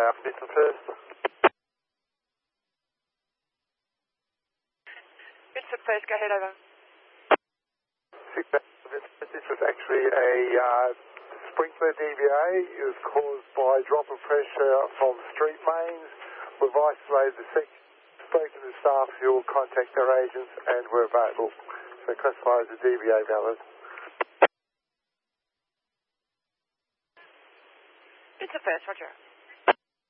Listen first. It's at first, go ahead, over. This was actually a sprinkler DVA. It was caused by drop of pressure from street mains. We've isolated the section, spoken to the staff who will contact their agents and were available. So classified as a DVA valid. It's at first, roger.